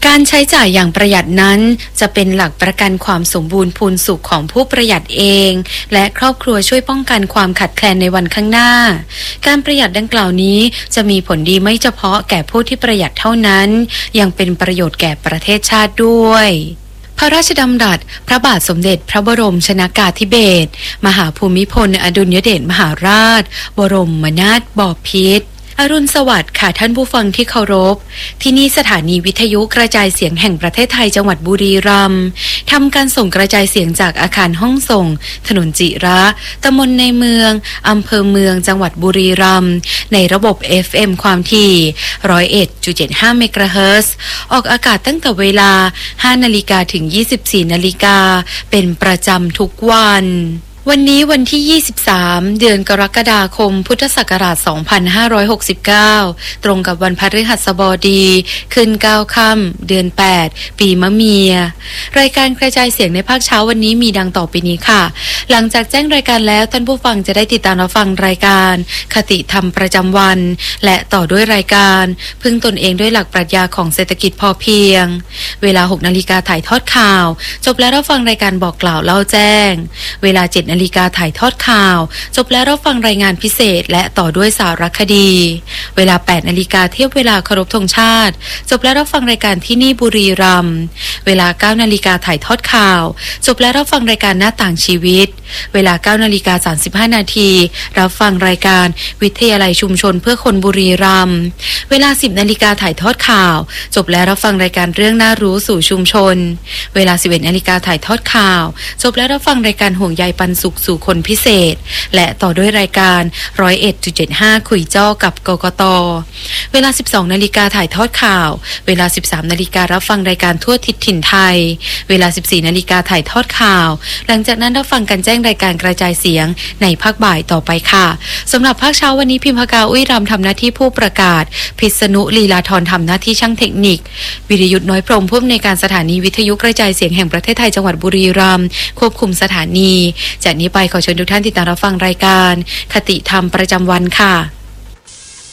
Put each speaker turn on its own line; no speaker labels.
การใช้จ่ายอย่างประหยัดนั้นจะเป็นหลักประกันความสมบูรณ์พูนสุขของผู้ประหยัดเองและครอบครัวช่วยป้องกันความขัดแคลนในวันข้างหน้าการประหยัดดังกล่าวนี้จะมีผลดีไม่เฉพาะแก่ผู้ที่ประหยัดเท่านั้นยังเป็นประโยชน์แก่ประเทศชาติด้วยพระราชดำรัสพระบาทสมเด็จพระบรมชนกาธิเบศรมหาภูมิพลอดุลยเดชมหาราชบรมนาถบพิตรอรุณสวัสดิ์ค่ะท่านผู้ฟังที่เคารพที่นี่สถานีวิทยุกระจายเสียงแห่งประเทศไทยจังหวัดบุรีรัมย์ทำการส่งกระจายเสียงจากอาคารห้องส่งถนนจิระตำบลในเมืองอำเภอเมืองจังหวัดบุรีรัมย์ในระบบ FM ความถี่ 101.75 เมกะเฮิรตซ์ออกอากาศตั้งแต่เวลา 5 นาฬิกาถึง 24 นาฬิกาเป็นประจำทุกวันวันที่23เดือนกรกฎาคมพุทธศักราช2569ตรงกับวันพฤหัสบดีขึ้น9ค่ำเดือน8ปีมะเมียรายการกระจายเสียงในภาคเช้าวันนี้มีดังต่อไปนี้ค่ะหลังจากแจ้งรายการแล้วท่านผู้ฟังจะได้ติดตามรับฟังรายการคติธรรมประจำวันและต่อด้วยรายการพึ่งตนเองด้วยหลักปรัชญาของเศรษฐกิจพอเพียงเวลา 6 นาฬิกาถ่ายทอดข่าวจบแล้วรับฟังรายการบอกกล่าวเล่าแจ้งเวลา 7 นาฬิกาถ่ายทอดข่าวจบแล้วรับฟังรายงานพิเศษและต่อด้วยสารคดีเวลา 8 นาฬิกาเทียบเวลาเคารพธงชาติจบแล้วรับฟังรายการที่นี่บุรีรัมย์เวลา 9 นาฬิกาถ่ายทอดข่าวจบแล้วรับฟังรายการหน้าต่างชีวิตเวลา 9 นาฬิกา 35 นาทีรับฟังรายการวิทยาลัยชุมชนเพื่อคนบุรีรัมย์เวลา 10 นาฬิกาถ่ายทอดข่าวจบแล้วรับฟังรายการเรื่องน่ารู้สู่ชุมชนเวลา 11 นาฬิกาถ่ายทอดข่าวจบแล้วรับฟังรายการห่วงใยปันสุขสู่คนพิเศษและต่อด้วยรายการ 101.75 คุยจ้อกับกกต.เวลา 12 นาฬิกาถ่ายทอดข่าวเวลา 13 นาฬิการับฟังรายการทั่วทิศถิ่นไทยเวลา 14 นาฬิกาถ่ายทอดข่าวหลังจากนั้นรับฟังการแจ้งรายการกระจายเสียงในภาคบ่ายต่อไปค่ะสำหรับภาคเช้าวันนี้พิมพากาอุ้ยรำทำหน้าที่ผู้ประกาศพิษณุลีลาธรทำหน้าที่ช่างเทคนิควิริยุทธน้อยพรหมผู้อำนวยการสถานีวิทยุกระจายเสียงแห่งประเทศไทยจังหวัดบุรีรัมย์ควบคุมสถานีจากนี้ไปขอเชิญทุกท่านติดตามรับฟังรายการคติธรรมประจำวันค่ะ